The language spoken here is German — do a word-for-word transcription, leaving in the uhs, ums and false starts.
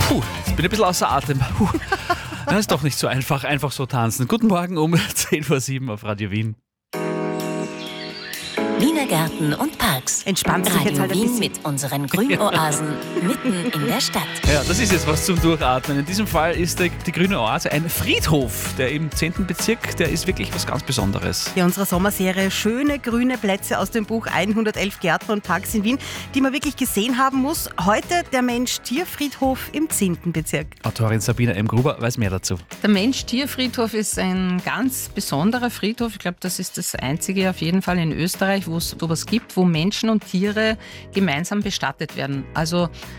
Puh, jetzt bin ich ein bisschen außer Atem. Puh. Das ist doch nicht so einfach, einfach so tanzen. Guten Morgen um zehn vor sieben auf Radio Wien. Wiener Gärten und Parks. Entspannt sich Radio jetzt halt ein Wien bisschen. mit unseren Grünoasen mitten in der Stadt. Ja, das ist jetzt was zum Durchatmen. In diesem Fall ist der, die Grüne Oase ein Friedhof, der im zehnten Bezirk, der ist wirklich was ganz Besonderes. Ja, unserer Sommerserie Schöne grüne Plätze aus dem Buch hundertelf Gärten und Parks in Wien, die man wirklich gesehen haben muss. Heute der Mensch-Tier-Friedhof im zehnten Bezirk. Autorin Sabina M. Gruber weiß mehr dazu. Der Mensch-Tier-Friedhof ist ein ganz besonderer Friedhof. Ich glaube, das ist das einzige auf jeden Fall in Österreich, wo es sowas gibt, wo Menschen und Tiere gemeinsam bestattet werden. Also